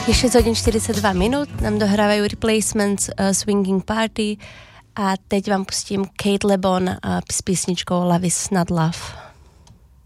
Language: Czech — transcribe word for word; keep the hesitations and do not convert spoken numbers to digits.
Je šest hodin čtyřicet dva minut, nám dohrávají Replacements uh, Swinging Party a teď vám pustím Kate Le Bon uh, s písničkou Love is not love.